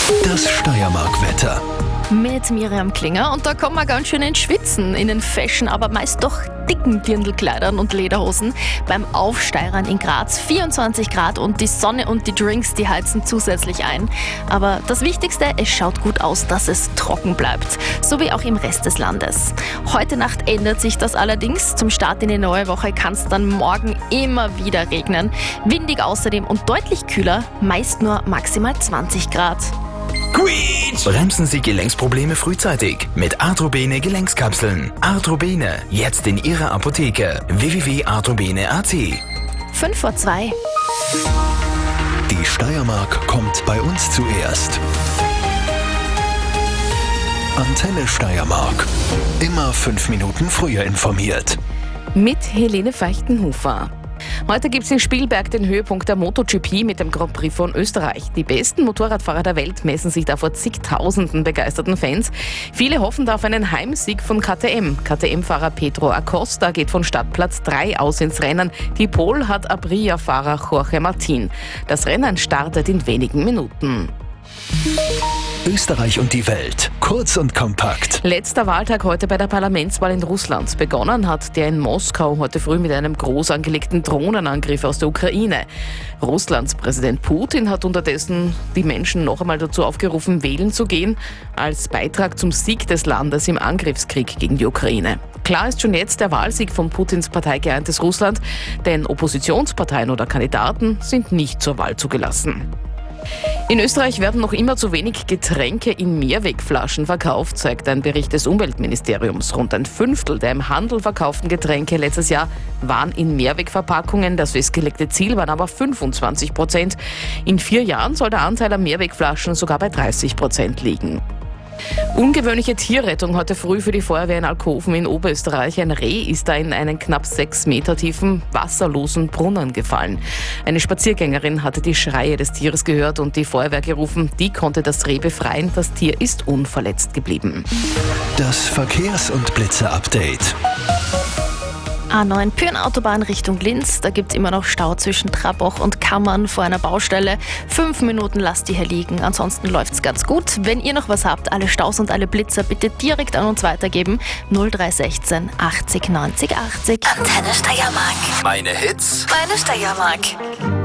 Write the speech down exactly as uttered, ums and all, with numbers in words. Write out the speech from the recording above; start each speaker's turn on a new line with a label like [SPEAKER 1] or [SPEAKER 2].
[SPEAKER 1] Das Steiermark-Wetter.
[SPEAKER 2] Mit Miriam Klinger und da kommen wir ganz schön ins Schwitzen in den Fashion, aber meist doch dicken Dirndlkleidern und Lederhosen. Beim Aufsteirern in Graz vierundzwanzig Grad und die Sonne und die Drinks, die heizen zusätzlich ein. Aber das Wichtigste, es schaut gut aus, dass es trocken bleibt, so wie auch im Rest des Landes. Heute Nacht ändert sich das allerdings. Zum Start in die neue Woche kann es dann morgen immer wieder regnen. Windig außerdem und deutlich kühler, meist nur maximal zwanzig Grad.
[SPEAKER 1] Quietsch! Bremsen Sie Gelenksprobleme frühzeitig mit Arthrobene Gelenkskapseln. Arthrobene, jetzt in Ihrer Apotheke. w w w punkt arthrobene punkt a t.
[SPEAKER 2] fünf vor zwei.
[SPEAKER 1] Die Steiermark kommt bei uns zuerst. Antenne Steiermark. Immer fünf Minuten früher informiert.
[SPEAKER 3] Mit Helene Feichtenhofer. Heute gibt es in Spielberg den Höhepunkt der MotoGP mit dem Grand Prix von Österreich. Die besten Motorradfahrer der Welt messen sich da vor zigtausenden begeisterten Fans. Viele hoffen da auf einen Heimsieg von K T M. K T M-Fahrer Pedro Acosta geht von Startplatz drei aus ins Rennen. Die Pole hat Aprilia-Fahrer Jorge Martin. Das Rennen startet in wenigen Minuten.
[SPEAKER 1] Österreich und die Welt. Kurz und kompakt.
[SPEAKER 3] Letzter Wahltag heute bei der Parlamentswahl in Russland. Begonnen hat der in Moskau heute früh mit einem groß angelegten Drohnenangriff aus der Ukraine. Russlands Präsident Putin hat unterdessen die Menschen noch einmal dazu aufgerufen, wählen zu gehen, als Beitrag zum Sieg des Landes im Angriffskrieg gegen die Ukraine. Klar ist schon jetzt der Wahlsieg von Putins Partei Geeintes Russland, denn Oppositionsparteien oder Kandidaten sind nicht zur Wahl zugelassen. In Österreich werden noch immer zu wenig Getränke in Mehrwegflaschen verkauft, zeigt ein Bericht des Umweltministeriums. Rund ein Fünftel der im Handel verkauften Getränke letztes Jahr waren in Mehrwegverpackungen. Das festgelegte Ziel waren aber fünfundzwanzig Prozent. In vier Jahren soll der Anteil an Mehrwegflaschen sogar bei dreißig Prozent liegen. Ungewöhnliche Tierrettung heute früh für die Feuerwehr in Alkoven in Oberösterreich. Ein Reh ist da in einen knapp sechs Meter tiefen, wasserlosen Brunnen gefallen. Eine Spaziergängerin hatte die Schreie des Tieres gehört und die Feuerwehr gerufen. Die konnte das Reh befreien. Das Tier ist unverletzt geblieben.
[SPEAKER 1] Das Verkehrs- und Blitzer-Update.
[SPEAKER 2] A neun Pyhrn-Autobahn Richtung Linz. Da gibt es immer noch Stau zwischen Trabach und Kammern vor einer Baustelle. Fünf Minuten lasst ihr hier liegen. Ansonsten läuft es ganz gut. Wenn ihr noch was habt, alle Staus und alle Blitzer bitte direkt an uns weitergeben. null drei eins sechs achtzig neunzig achtzig.
[SPEAKER 4] Antenne Steiermark.
[SPEAKER 1] Meine Hits.
[SPEAKER 4] Meine Steiermark.